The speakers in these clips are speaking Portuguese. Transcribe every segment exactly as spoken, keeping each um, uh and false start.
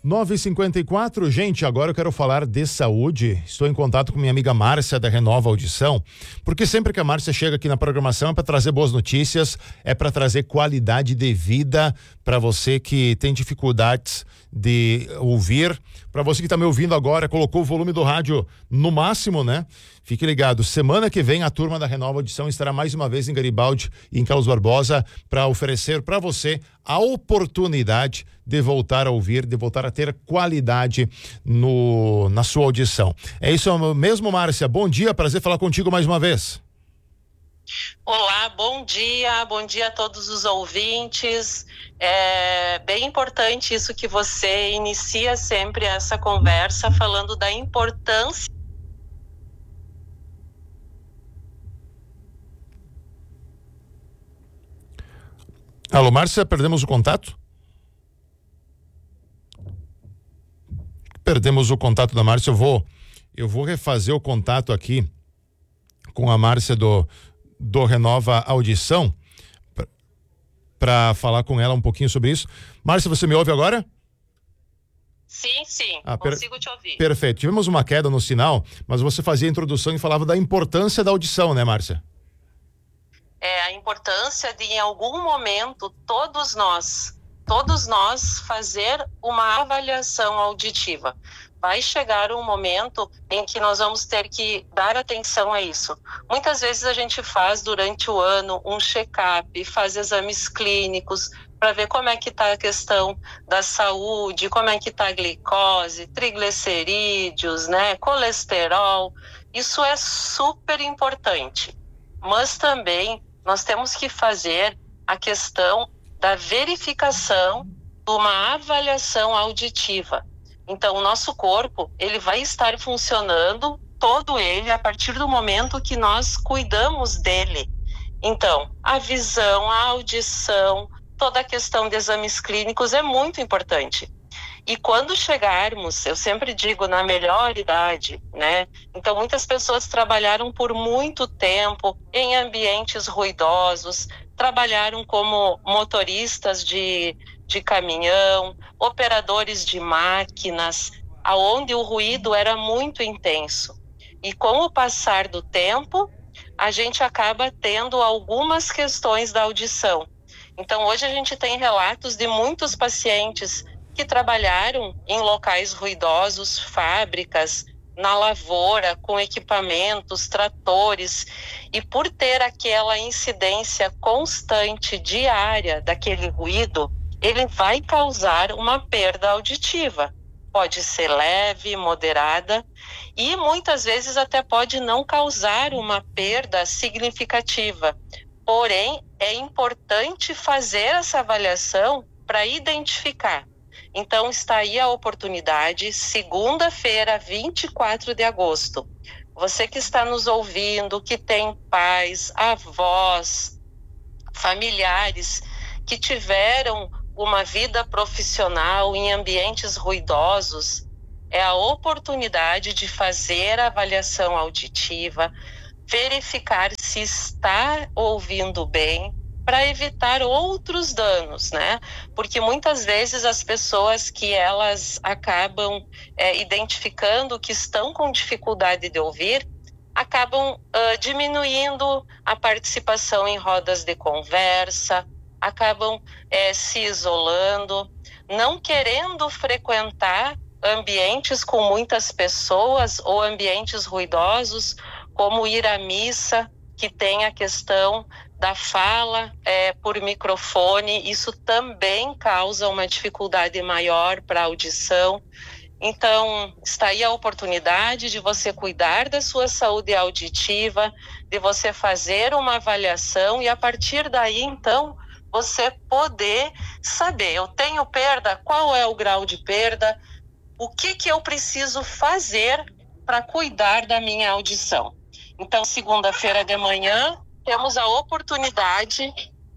nove e cinquenta e quatro, gente, agora eu quero falar de saúde. Estou em contato com minha amiga Márcia da Renova Audição, porque sempre que a Márcia chega aqui na programação é para trazer boas notícias, é para trazer qualidade de vida para você que tem dificuldades de ouvir. Para você que está me ouvindo agora, colocou o volume do rádio no máximo, né? Fique ligado, semana que vem a turma da Renova Audição estará mais uma vez em Garibaldi e em Carlos Barbosa para oferecer para você a oportunidade de voltar a ouvir, de voltar a ter qualidade no, na sua audição. É isso mesmo, Márcia? Bom dia, prazer falar contigo mais uma vez. Olá, bom dia, bom dia a todos os ouvintes. É bem importante isso que você inicia sempre essa conversa falando da importância. Alô, Márcia, perdemos o contato? Perdemos o contato da Márcia. Eu vou, eu vou refazer o contato aqui com a Márcia do, do Renova Audição para falar com ela um pouquinho sobre isso. Márcia, você me ouve agora? Sim, sim, ah, per... consigo te ouvir. Perfeito. Tivemos uma queda no sinal, mas você fazia a introdução e falava da importância da audição, né, Márcia? É, a importância de, em algum momento, todos nós, todos nós fazer uma avaliação auditiva. Vai chegar um momento em que nós vamos ter que dar atenção a isso. Muitas vezes a gente faz durante o ano um check-up, faz exames clínicos para ver como é que está a questão da saúde, como é que está a glicose, triglicerídeos, né, colesterol. Isso é super importante. Mas também nós temos que fazer a questão da verificação de uma avaliação auditiva. Então, o nosso corpo, ele vai estar funcionando, todo ele, a partir do momento que nós cuidamos dele. Então, a visão, a audição, toda a questão de exames clínicos é muito importante. E quando chegarmos, eu sempre digo, na melhor idade, né? Então, muitas pessoas trabalharam por muito tempo em ambientes ruidosos, trabalharam como motoristas de, de caminhão, operadores de máquinas, aonde o ruído era muito intenso. E com o passar do tempo, a gente acaba tendo algumas questões da audição. Então, hoje a gente tem relatos de muitos pacientes que trabalharam em locais ruidosos, fábricas, na lavoura, com equipamentos, tratores, e por ter aquela incidência constante, diária, daquele ruído, ele vai causar uma perda auditiva. Pode ser leve, moderada, e muitas vezes até pode não causar uma perda significativa. Porém, é importante fazer essa avaliação para identificar. Então, está aí a oportunidade, segunda-feira, vinte e quatro de agosto. Você que está nos ouvindo, que tem pais, avós, familiares que tiveram uma vida profissional em ambientes ruidosos, é a oportunidade de fazer a avaliação auditiva, verificar se está ouvindo bem, para evitar outros danos, né? Porque muitas vezes as pessoas que elas acabam é, identificando que estão com dificuldade de ouvir, acabam uh, diminuindo a participação em rodas de conversa, acabam é, se isolando, não querendo frequentar ambientes com muitas pessoas ou ambientes ruidosos, como ir à missa, que tem a questão da fala é, por microfone. Isso também causa uma dificuldade maior para a audição. Então, está aí a oportunidade de você cuidar da sua saúde auditiva, de você fazer uma avaliação e a partir daí, então, você poder saber, eu tenho perda, qual é o grau de perda, o que que eu preciso fazer para cuidar da minha audição. Então, segunda-feira de manhã, temos a oportunidade,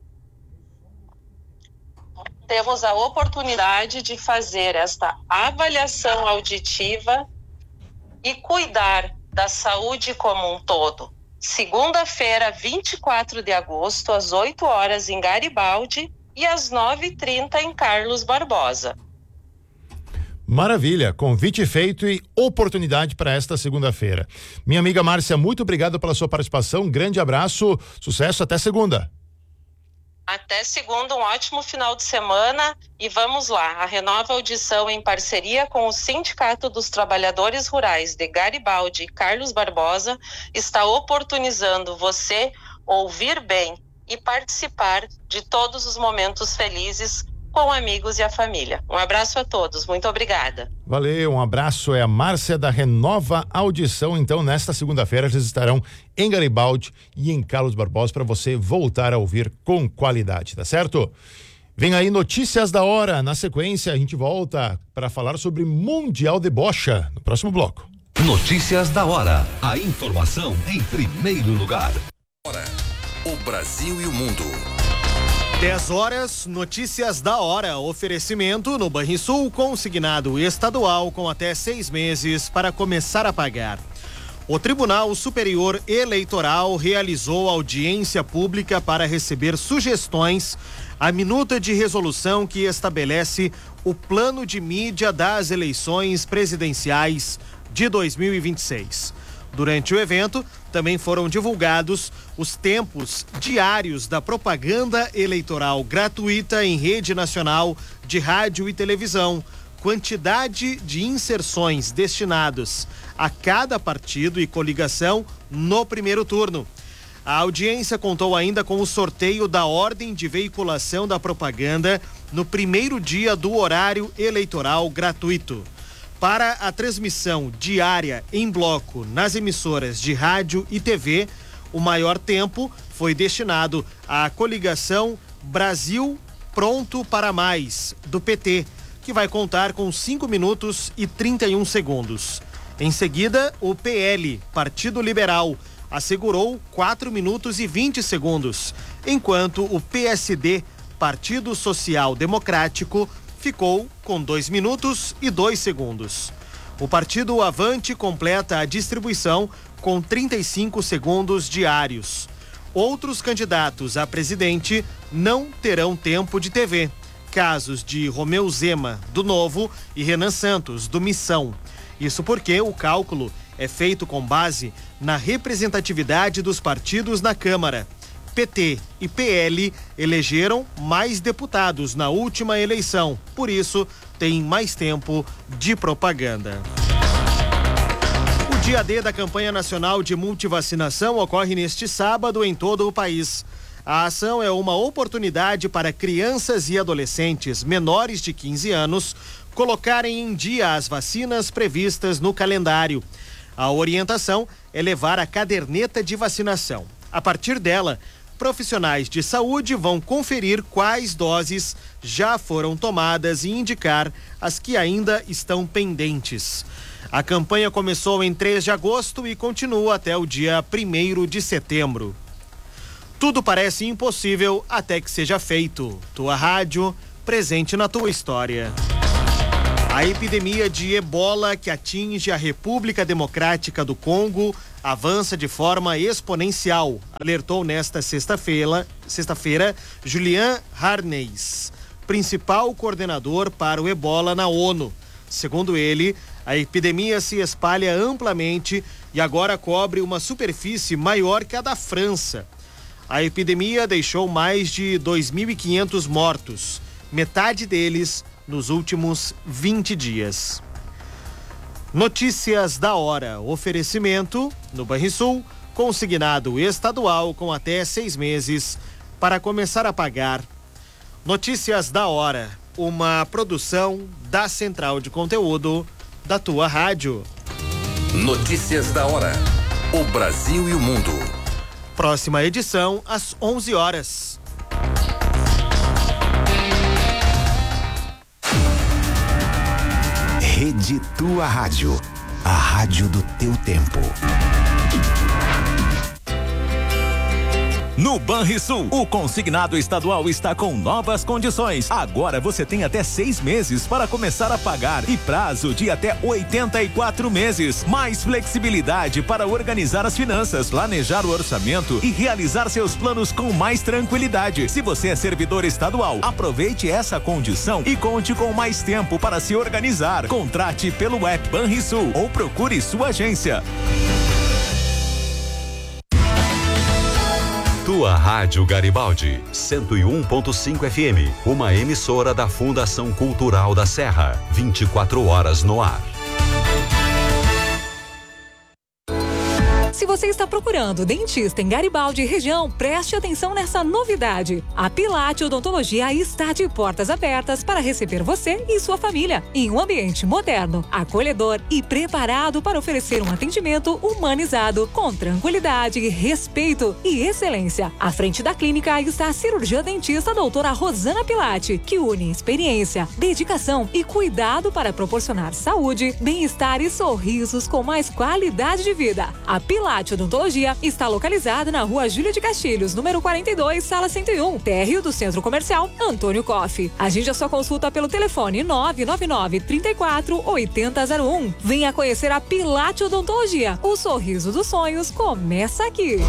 temos a oportunidade de fazer esta avaliação auditiva e cuidar da saúde como um todo. Segunda-feira, vinte e quatro de agosto, às oito horas em Garibaldi e às nove e trinta em Carlos Barbosa. Maravilha, convite feito e oportunidade para esta segunda-feira. Minha amiga Márcia, muito obrigado pela sua participação, grande abraço, sucesso, até segunda. Até segunda, um ótimo final de semana e vamos lá. A Renova Audição, em parceria com o Sindicato dos Trabalhadores Rurais de Garibaldi e Carlos Barbosa, está oportunizando você ouvir bem e participar de todos os momentos felizes com amigos e a família. Um abraço a todos, muito obrigada. Valeu, um abraço, é a Márcia da Renova Audição. Então, nesta segunda-feira, eles estarão em Garibaldi e em Carlos Barbosa para você voltar a ouvir com qualidade, tá certo? Vem aí notícias da hora. Na sequência, a gente volta para falar sobre Mundial de Bocha no próximo bloco. Notícias da hora. A informação em primeiro lugar. O Brasil e o mundo. dez horas, notícias da hora. Oferecimento no Banrisul, consignado estadual com até seis meses para começar a pagar. O Tribunal Superior Eleitoral realizou audiência pública para receber sugestões à minuta de resolução que estabelece o plano de mídia das eleições presidenciais de dois mil e vinte e seis. Durante o evento, também foram divulgados os tempos diários da propaganda eleitoral gratuita em rede nacional de rádio e televisão, quantidade de inserções destinadas a cada partido e coligação no primeiro turno. A audiência contou ainda com o sorteio da ordem de veiculação da propaganda no primeiro dia do horário eleitoral gratuito. Para a transmissão diária em bloco nas emissoras de rádio e T V, o maior tempo foi destinado à coligação Brasil Pronto para Mais, do P T, que vai contar com cinco minutos e trinta e um segundos. Em seguida, o P L, Partido Liberal, assegurou quatro minutos e vinte segundos, enquanto o P S D, Partido Social Democrático, ficou com dois minutos e dois segundos. O Partido Avante completa a distribuição com trinta e cinco segundos diários. Outros candidatos a presidente não terão tempo de T V. Casos de Romeu Zema, do Novo, e Renan Santos, do Missão. Isso porque o cálculo é feito com base na representatividade dos partidos na Câmara. P T e P L elegeram mais deputados na última eleição, por isso tem mais tempo de propaganda. O dia D da campanha nacional de multivacinação ocorre neste sábado em todo o país. A ação é uma oportunidade para crianças e adolescentes menores de quinze anos colocarem em dia as vacinas previstas no calendário. A orientação é levar a caderneta de vacinação. A partir dela, profissionais de saúde vão conferir quais doses já foram tomadas e indicar as que ainda estão pendentes. A campanha começou em três de agosto e continua até o dia primeiro de setembro. Tudo parece impossível até que seja feito. Tua rádio, presente na tua história. A epidemia de ebola que atinge a República Democrática do Congo avança de forma exponencial, alertou nesta sexta-feira, sexta-feira, Julian Harneis, principal coordenador para o ebola na ONU. Segundo ele, a epidemia se espalha amplamente e agora cobre uma superfície maior que a da França. A epidemia deixou mais de dois mil e quinhentos mortos, metade deles nos últimos vinte dias. Notícias da hora. Oferecimento no Banrisul, consignado estadual com até seis meses para começar a pagar. Notícias da hora. Uma produção da Central de Conteúdo da tua rádio. Notícias da hora. O Brasil e o mundo. Próxima edição às onze horas. Rede Tua Rádio, a rádio do teu tempo. No Banrisul, o consignado estadual está com novas condições. Agora você tem até seis meses para começar a pagar e prazo de até oitenta e quatro meses. Mais flexibilidade para organizar as finanças, planejar o orçamento e realizar seus planos com mais tranquilidade. Se você é servidor estadual, aproveite essa condição e conte com mais tempo para se organizar. Contrate pelo app Banrisul ou procure sua agência. Tua Rádio Garibaldi, cento e um ponto cinco F M, uma emissora da Fundação Cultural da Serra, vinte e quatro horas no ar. Se você está procurando dentista em Garibaldi e região, preste atenção nessa novidade. A Pilate Odontologia está de portas abertas para receber você e sua família em um ambiente moderno, acolhedor e preparado para oferecer um atendimento humanizado, com tranquilidade, respeito e excelência. À frente da clínica está a cirurgiã dentista doutora Rosana Pilate, que une experiência, dedicação e cuidado para proporcionar saúde, bem-estar e sorrisos com mais qualidade de vida. A Pilate Pilate Odontologia está localizada na rua Júlia de Castilhos, número quarenta e dois, sala cento e um, térreo do Centro Comercial Antônio Coff. Agende a sua consulta pelo telefone nove nove nove, três quatro, oito zero zero um. Venha conhecer a Pilate Odontologia. O sorriso dos sonhos começa aqui.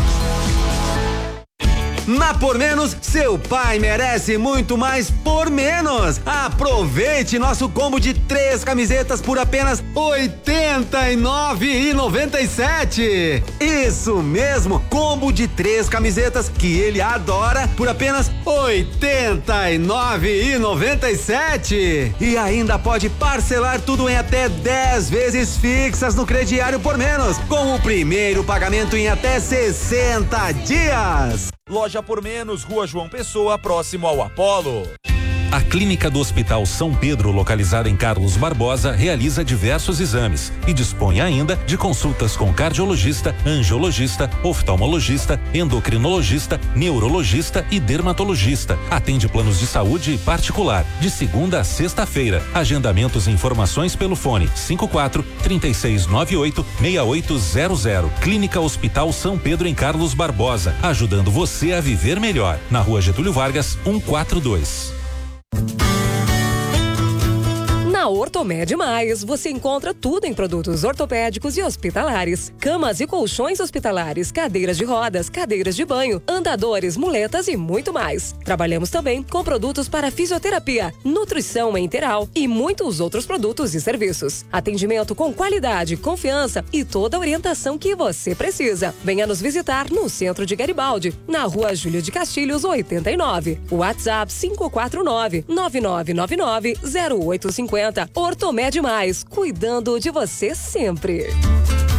Na Por Menos, seu pai merece muito mais por menos. Aproveite nosso combo de três camisetas por apenas oitenta e nove reais e noventa e sete centavos. Isso mesmo, combo de três camisetas que ele adora por apenas oitenta e nove reais e noventa e sete centavos. E ainda pode parcelar tudo em até dez vezes fixas no crediário Por Menos, com o primeiro pagamento em até sessenta dias. Loja Por Menos, Rua João Pessoa, próximo ao Apolo. A Clínica do Hospital São Pedro, localizada em Carlos Barbosa, realiza diversos exames e dispõe ainda de consultas com cardiologista, angiologista, oftalmologista, endocrinologista, neurologista e dermatologista. Atende planos de saúde particular, de segunda a sexta-feira. Agendamentos e informações pelo fone cinco quatro, três seis nove oito, seis oito zero zero. Clínica Hospital São Pedro em Carlos Barbosa, ajudando você a viver melhor. Na Rua Getúlio Vargas, cento e quarenta e dois. Na Ortomed Mais, você encontra tudo em produtos ortopédicos e hospitalares. Camas e colchões hospitalares, cadeiras de rodas, cadeiras de banho, andadores, muletas e muito mais. Trabalhamos também com produtos para fisioterapia, nutrição enteral e muitos outros produtos e serviços. Atendimento com qualidade, confiança e toda a orientação que você precisa. Venha nos visitar no centro de Garibaldi, na Rua Júlio de Castilhos, oitenta e nove. WhatsApp cinco quatro nove, nove nove nove nove, zero oito cinco zero. Ortomed Mais, cuidando de você sempre.